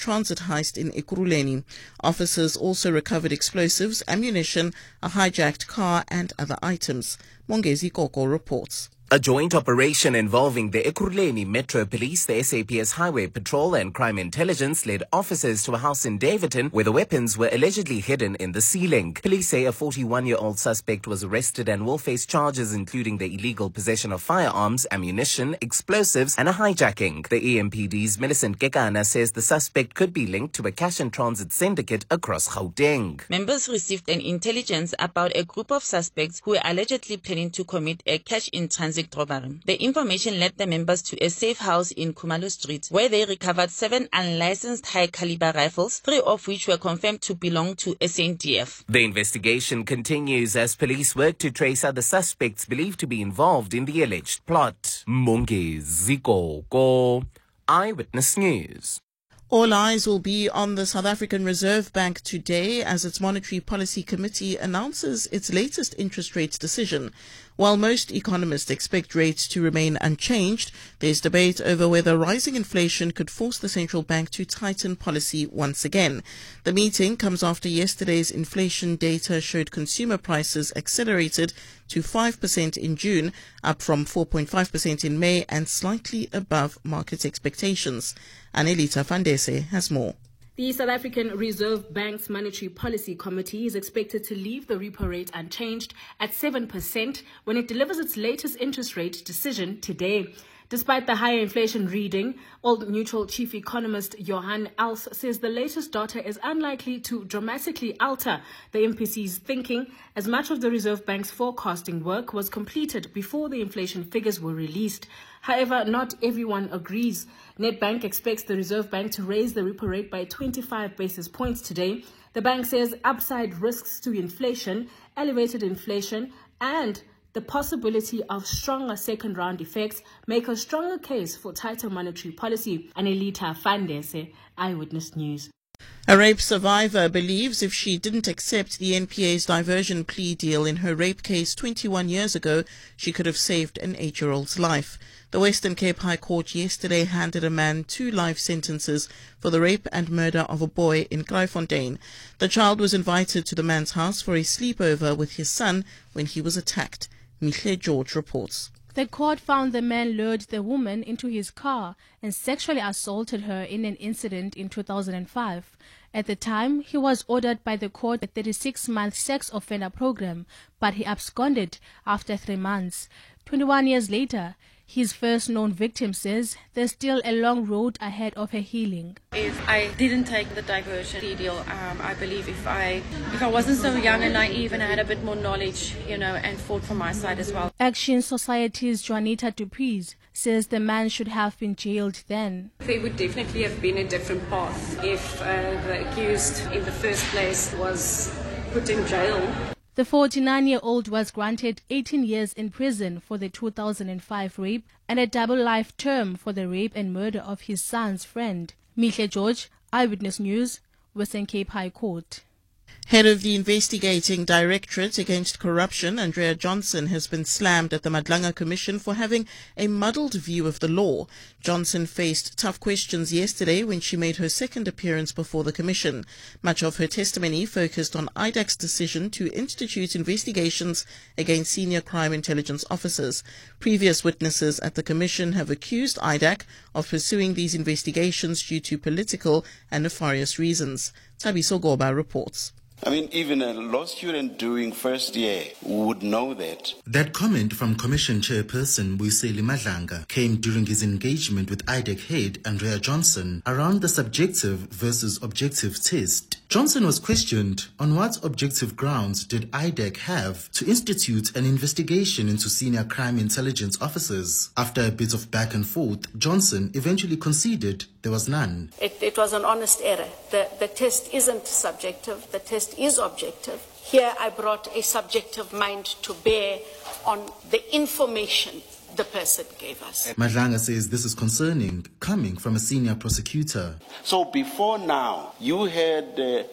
transit heist in Ekurhuleni. Officers also recovered explosives, ammunition, a hijacked car and other items. Mongezi Koko reports. A joint operation involving the Ekurhuleni Metro Police, the SAPS Highway Patrol and Crime Intelligence led officers to a house in Daveyton where the weapons were allegedly hidden in the ceiling. Police say a 41-year-old suspect was arrested and will face charges including the illegal possession of firearms, ammunition, explosives and a hijacking. The EMPD's Millicent Kekana says the suspect could be linked to a cash and transit syndicate across Gauteng. Members received an intelligence about a group of suspects who were allegedly planning to commit a cash-in-transit robbery. The information led the members to a safe house in Khumalo Street, where they recovered 7 unlicensed high-caliber rifles, 3 of which were confirmed to belong to SANDF. The investigation continues as police work to trace other suspects believed to be involved in the alleged plot. Mongezi Koko, Eyewitness News. All eyes will be on the South African Reserve Bank today as its Monetary Policy Committee announces its latest interest rate decision. While most economists expect rates to remain unchanged, there's debate over whether rising inflation could force the central bank to tighten policy once again. The meeting comes after yesterday's inflation data showed consumer prices accelerated to 5% in June, up from 4.5% in May and slightly above market expectations. Anelita Fandese has more. The South African Reserve Bank's Monetary Policy Committee is expected to leave the repo rate unchanged at 7% when it delivers its latest interest rate decision today. Despite the higher inflation reading, Old Mutual chief economist Johan Els says the latest data is unlikely to dramatically alter the MPC's thinking, as much of the Reserve Bank's forecasting work was completed before the inflation figures were released. However, not everyone agrees. Nedbank expects the Reserve Bank to raise the repo rate by 25 basis points today. The bank says upside risks to inflation, elevated inflation, and the possibility of stronger second-round effects make a stronger case for tighter monetary policy. Anelita Fandese, Eyewitness News. A rape survivor believes if she didn't accept the NPA's diversion plea deal in her rape case 21 years ago, she could have saved an 8-year-old's life. The Western Cape High Court yesterday handed a man 2 life sentences for the rape and murder of a boy in Kraaifontein. The child was invited to the man's house for a sleepover with his son when he was attacked. Mihle George reports. The court found the man lured the woman into his car and sexually assaulted her in an incident in 2005. At the time, he was ordered by the court a 36-month sex offender program, but he absconded after 3 months. 21 years later, his first known victim says there's still a long road ahead of her healing. If I didn't take the diversion plea deal, I believe if I wasn't so young and naive and I had a bit more knowledge, and fought for my side as well. Action Society's Juanita Dupriez says the man should have been jailed then. There would definitely have been a different path if the accused in the first place was put in jail. The 49-year-old was granted 18 years in prison for the 2005 rape and a double life term for the rape and murder of his son's friend. Mihle George, Eyewitness News, Western Cape High Court. Head of the Investigating Directorate Against Corruption, Andrea Johnson, has been slammed at the Madlanga Commission for having a muddled view of the law. Johnson faced tough questions yesterday when she made her second appearance before the Commission. Much of her testimony focused on IDAC's decision to institute investigations against senior crime intelligence officers. Previous witnesses at the Commission have accused IDAC of pursuing these investigations due to political and nefarious reasons. Tabiso Goba reports. Even a law student doing first year would know that. That comment from Commission Chairperson Buyiseli Madlanga came during his engagement with IDAC head Andrea Johnson around the subjective versus objective test. Johnson was questioned on what objective grounds did IDAC have to institute an investigation into senior crime intelligence officers. After a bit of back and forth, Johnson eventually conceded there was none. It was an honest error. The test isn't subjective, the test is objective. Here I brought a subjective mind to bear on the information the person gave us. Madlanga says this is concerning, coming from a senior prosecutor. So before now, you had,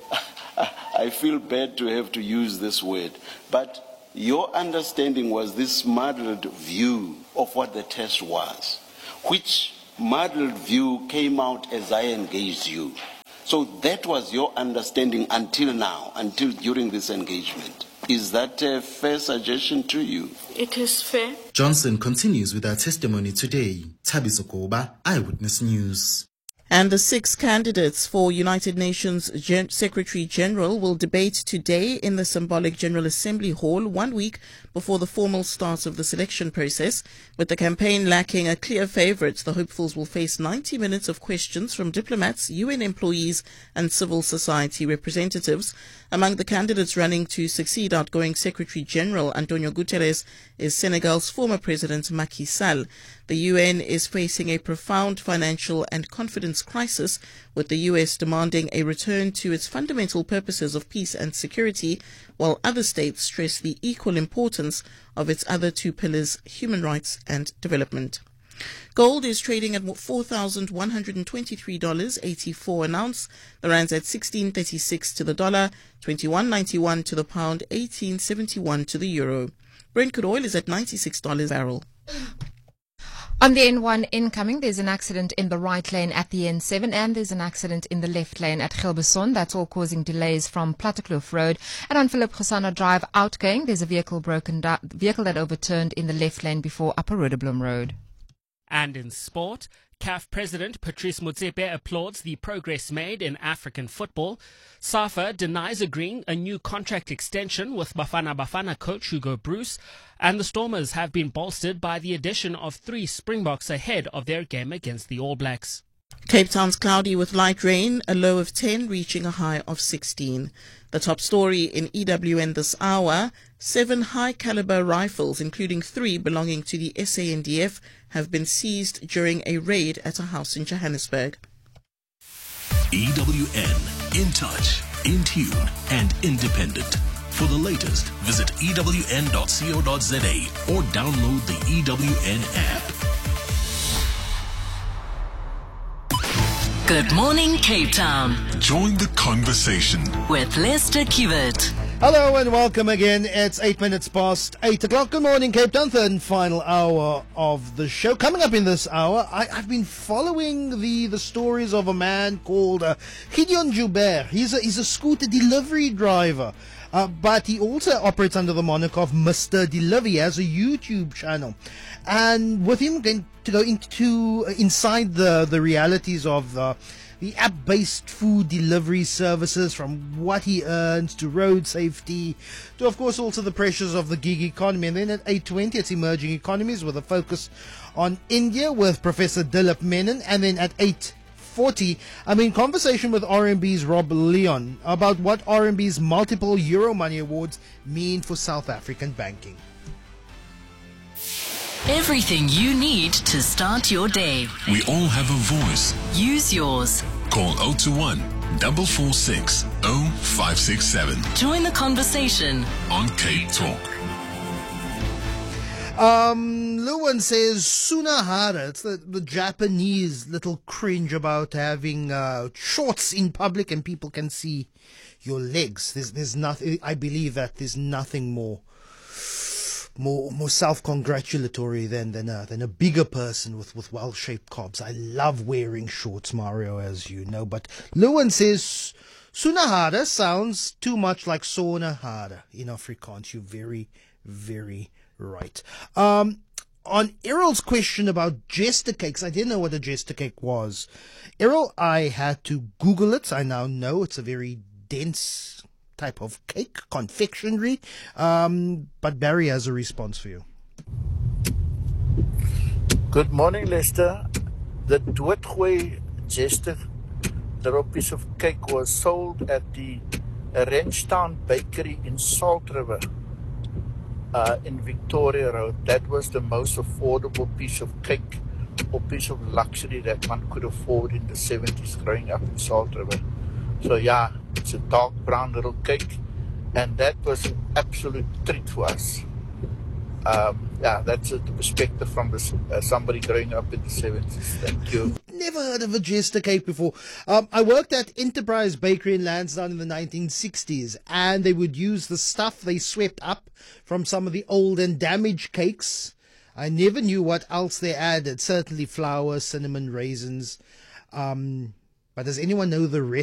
I feel bad to have to use this word, but your understanding was this muddled view of what the test was, which muddled view came out as I engaged you. So that was your understanding until now, until during this engagement. Is that a fair suggestion to you? It is fair. Johnson continues with our testimony today. Thabiso Koba, Eyewitness News. And the 6 candidates for United Nations Secretary General will debate today in the symbolic General Assembly Hall 1 week before the formal start of the selection process. With the campaign lacking a clear favourite, the hopefuls will face 90 minutes of questions from diplomats, UN employees and civil society representatives. Among the candidates running to succeed outgoing Secretary General Antonio Guterres is Senegal's former President Macky Sall. The UN is facing a profound financial and confidence crisis, with the US demanding a return to its fundamental purposes of peace and security, while other states stress the equal importance of its other 2 pillars, human rights and development. Gold is trading at $4,123.84 an ounce. The rand's at 16.36 to the dollar, 21.91 to the pound, 18.71 to the euro. Brent crude oil is at $96 a barrel. On the N1 incoming, there's an accident in the right lane at the N7 and there's an accident in the left lane at Gilbeson. That's all causing delays from Plattekloof Road. And on Philip Khosana Drive outgoing, there's a vehicle that overturned in the left lane before Upper Roodeblom Road. And in sport, CAF President Patrice Motsepe applauds the progress made in African football. SAFA denies agreeing a new contract extension with Bafana Bafana coach Hugo Bruce. And the Stormers have been bolstered by the addition of 3 Springboks ahead of their game against the All Blacks. Cape Town's cloudy with light rain, a low of 10 reaching a high of 16. The top story in EWN this hour, 7 high-caliber rifles, including 3 belonging to the SANDF, have been seized during a raid at a house in Johannesburg. EWN, in touch, in tune and independent. For the latest, visit ewn.co.za or download the EWN app. Good morning, Cape Town. Join the conversation With Lester Kiewit. Hello and welcome again. It's 8 minutes past 8 o'clock. Good morning, Cape Town. Third and final hour of the show. Coming up in this hour, I've been following the stories of a man called Gideon Joubert. He's a scooter delivery driver. But he also operates under the moniker of Mr. Delivery. He has a YouTube channel. And with him going to go inside the realities of the app-based food delivery services, from what he earns to road safety to, of course, also the pressures of the gig economy. And then at 8:20, it's emerging economies with a focus on India with Professor Dilip Menon. And then at 8:40, I'm in conversation with RMB's Rob Leon about what RMB's multiple Euromoney Awards mean for South African banking. Everything you need to start your day. We all have a voice. Use yours. Call 021 446 0567. Join the conversation on Cape Talk. Luan says Sunahara. It's the Japanese little cringe about having shorts in public and people can see your legs. There's nothing. I believe that there's nothing more self-congratulatory than a bigger person with well-shaped cobs. I love wearing shorts, Mario, as you know. But Luan says Sunahara sounds too much like Sonahara in Afrikaans. You're very, very right. On Errol's question about jester cakes, I didn't know what a jester cake was. Errol, I had to Google it. I now know it's a very dense type of cake, confectionery. But Barry has a response for you. Good morning, Lester. The Doodgooi jester little piece of cake was sold at the Wrenchtown Bakery in Salt River. In Victoria Road. That was the most affordable piece of cake or piece of luxury that one could afford in the 70s growing up in Salt River. So yeah, it's a dark brown little cake, and that was an absolute treat for us. That's the perspective from somebody growing up in the 70s. Thank you. Never heard of a jester cake before. I worked at Enterprise Bakery in Lansdowne in the 1960s, and they would use the stuff they swept up from some of the old and damaged cakes. I never knew what else they added. Certainly flour, cinnamon, raisins. But does anyone know the rest?